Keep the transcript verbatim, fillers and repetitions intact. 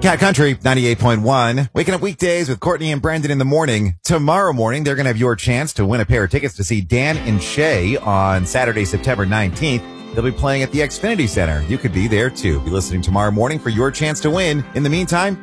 Cat Country ninety-eight point one. Waking up weekdays with Courtney and Brendan in the morning. Tomorrow morning, they're going to have your chance to win a pair of tickets to see Dan and Shay on Saturday, September nineteenth. They'll be playing at the Xfinity Center. You could be there too. Be listening tomorrow morning for your chance to win. In the meantime,